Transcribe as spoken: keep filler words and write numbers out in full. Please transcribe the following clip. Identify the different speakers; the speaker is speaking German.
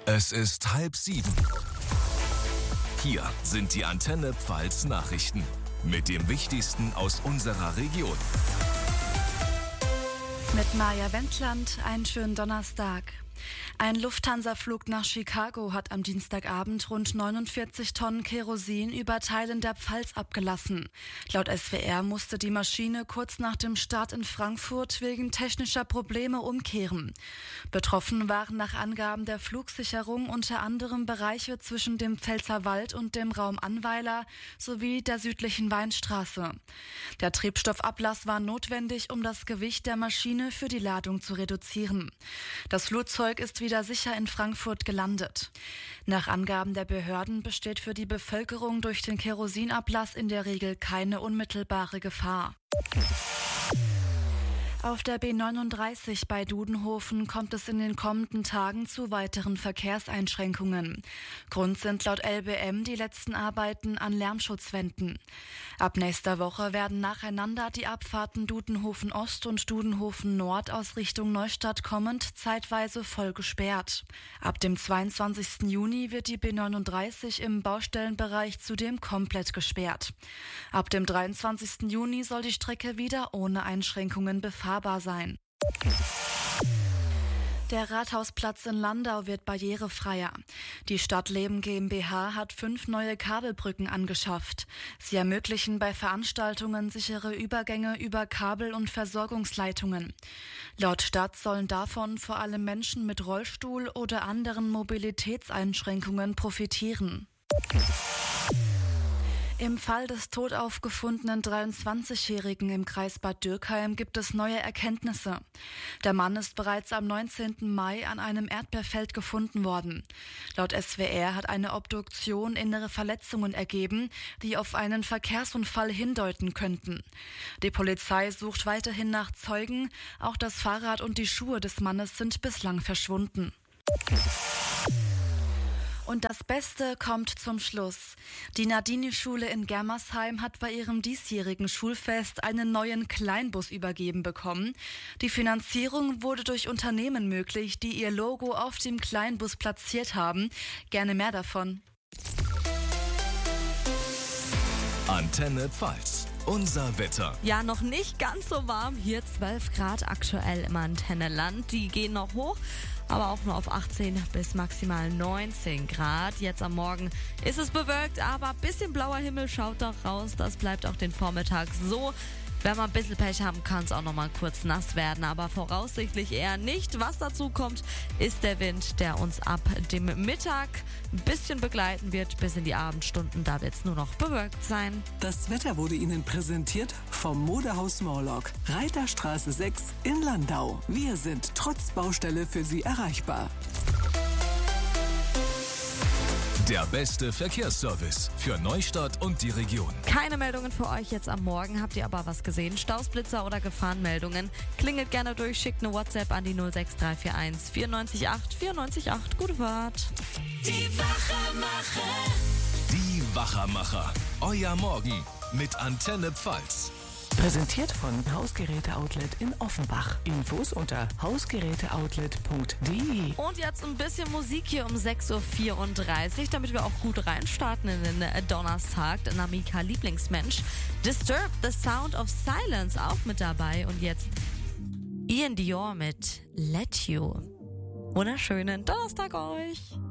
Speaker 1: Es ist halb sieben. Hier sind die Antenne Pfalz Nachrichten mit dem Wichtigsten aus unserer Region.
Speaker 2: Mit Maja Wendland, einen schönen Donnerstag. Ein Lufthansa-Flug nach Chicago hat am Dienstagabend rund neunundvierzig Tonnen Kerosin über Teilen der Pfalz abgelassen. Laut S W R musste die Maschine kurz nach dem Start in Frankfurt wegen technischer Probleme umkehren. Betroffen waren nach Angaben der Flugsicherung unter anderem Bereiche zwischen dem Pfälzerwald und dem Raum Annweiler sowie der südlichen Weinstraße. Der Triebstoffablass war notwendig, um das Gewicht der Maschine für die Ladung zu reduzieren. Das Flugzeug ist wieder sicher in Frankfurt gelandet. Nach Angaben der Behörden besteht für die Bevölkerung durch den Kerosinablass in der Regel keine unmittelbare Gefahr. Auf der B neununddreißig bei Dudenhofen kommt es in den kommenden Tagen zu weiteren Verkehrseinschränkungen. Grund sind laut L B M die letzten Arbeiten an Lärmschutzwänden. Ab nächster Woche werden nacheinander die Abfahrten Dudenhofen Ost und Dudenhofen Nord aus Richtung Neustadt kommend zeitweise voll gesperrt. Ab dem zweiundzwanzigsten Juni wird die B neununddreißig im Baustellenbereich zudem komplett gesperrt. Ab dem dreiundzwanzigsten Juni soll die Strecke wieder ohne Einschränkungen befahrbar sein. Der Rathausplatz in Landau wird barrierefreier. Die Stadtleben GmbH hat fünf neue Kabelbrücken angeschafft. Sie ermöglichen bei Veranstaltungen sichere Übergänge über Kabel- und Versorgungsleitungen. Laut Stadt sollen davon vor allem Menschen mit Rollstuhl oder anderen Mobilitätseinschränkungen profitieren. Im Fall des tot aufgefundenen dreiundzwanzigjährigen im Kreis Bad Dürkheim gibt es neue Erkenntnisse. Der Mann ist bereits am neunzehnten Mai an einem Erdbeerfeld gefunden worden. Laut S W R hat eine Obduktion innere Verletzungen ergeben, die auf einen Verkehrsunfall hindeuten könnten. Die Polizei sucht weiterhin nach Zeugen. Auch das Fahrrad und die Schuhe des Mannes sind bislang verschwunden. Und das Beste kommt zum Schluss. Die Nardini-Schule in Germersheim hat bei ihrem diesjährigen Schulfest einen neuen Kleinbus übergeben bekommen. Die Finanzierung wurde durch Unternehmen möglich, die ihr Logo auf dem Kleinbus platziert haben. Gerne mehr davon.
Speaker 1: Antenne Pfalz. Unser Wetter.
Speaker 3: Ja, noch nicht ganz so warm. Hier zwölf Grad aktuell im Antennenland. Die gehen noch hoch, aber auch nur auf achtzehn bis maximal neunzehn Grad. Jetzt am Morgen ist es bewölkt, aber ein bisschen blauer Himmel schaut doch raus. Das bleibt auch den Vormittag so. Wenn wir ein bisschen Pech haben, kann es auch noch mal kurz nass werden, aber voraussichtlich eher nicht. Was dazu kommt, ist der Wind, der uns ab dem Mittag ein bisschen begleiten wird bis in die Abendstunden. Da wird es nur noch bewölkt sein.
Speaker 4: Das Wetter wurde Ihnen präsentiert vom Modehaus Morlock, Reiterstraße sechs in Landau. Wir sind trotz Baustelle für Sie erreichbar.
Speaker 1: Der beste Verkehrsservice für Neustadt und die Region.
Speaker 3: Keine Meldungen für euch jetzt am Morgen. Habt ihr aber was gesehen? Stausblitzer oder Gefahrenmeldungen? Klingelt gerne durch, schickt eine WhatsApp an die null sechs drei vier eins vier neun acht vier neun acht. Gute Fahrt.
Speaker 5: Die Wachermacher.
Speaker 1: Die Wachermacher. Euer Morgen mit Antenne Pfalz.
Speaker 4: Präsentiert von Hausgeräte-Outlet in Offenbach. Infos unter hausgeräteoutlet punkt de.
Speaker 3: Und jetzt ein bisschen Musik hier um sechs Uhr vierunddreißig, damit wir auch gut reinstarten in den Donnerstag. Namika Lieblingsmensch. Disturbed, The Sound of Silence auch mit dabei. Und jetzt Ian Dior mit Let You. Wunderschönen Donnerstag euch.